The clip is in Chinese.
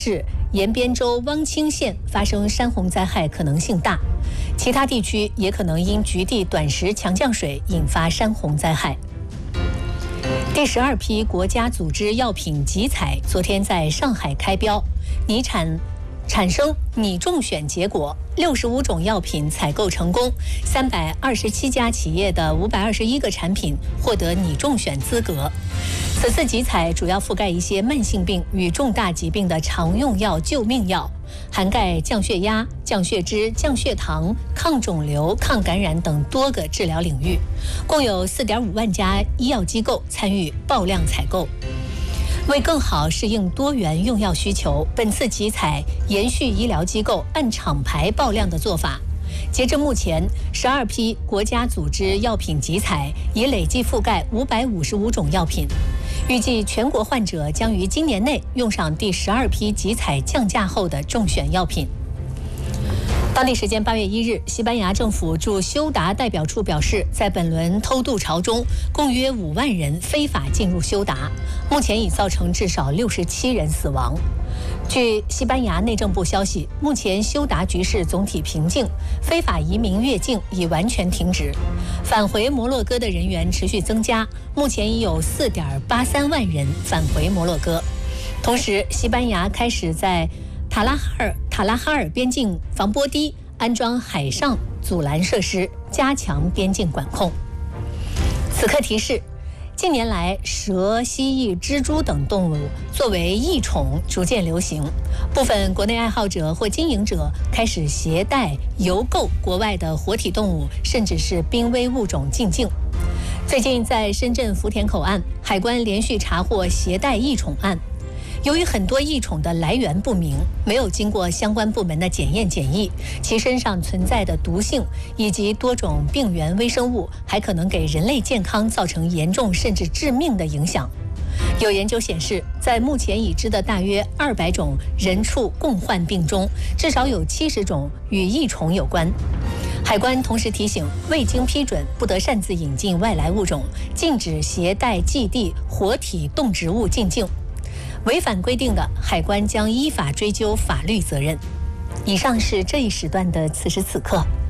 市延边州汪清县发生山洪灾害可能性大，其他地区也可能因局地短时强降水引发山洪灾害。第12批国家组织药品集采昨天在上海开标，产生拟中选结果，65种药品采购成功，327家企业的521个产品获得拟中选资格。此次集采主要覆盖一些慢性病与重大疾病的常用药救命药，涵盖降血压、降血脂、降血糖、抗肿瘤、抗感染等多个治疗领域，共有4.5万家医药机构参与爆量采购。为更好适应多元用药需求，本次集采延续医疗机构按厂牌爆量的做法。截至目前，12批国家组织药品集采已累计覆盖555种药品，预计全国患者将于今年内用上第12批集采降价后的中选药品。当地时间8月1日，西班牙政府驻休达代表处表示，在本轮偷渡潮中，共约5万人非法进入休达，目前已造成至少67人死亡。据西班牙内政部消息，目前休达局势总体平静，非法移民越境已完全停止，返回摩洛哥的人员持续增加，目前已有4.83万人返回摩洛哥。同时，西班牙开始在塔拉哈尔边境防波堤安装海上阻拦设施，加强边境管控。此刻提示，近年来蛇、蜥蜴、蜘蛛等动物作为异宠逐渐流行，部分国内爱好者或经营者开始携带、邮购国外的活体动物，甚至是濒危物种进境。最近在深圳福田口岸，海关连续查获携带异宠案。由于很多异宠的来源不明，没有经过相关部门的检验检疫，其身上存在的毒性以及多种病原微生物还可能给人类健康造成严重甚至致命的影响。有研究显示，在目前已知的大约200种人畜共患病中，至少有70种与异宠有关。海关同时提醒，未经批准不得擅自引进外来物种，禁止携带寄递活体动植物进境。违反规定的，海关将依法追究法律责任。以上是这一时段的此时此刻。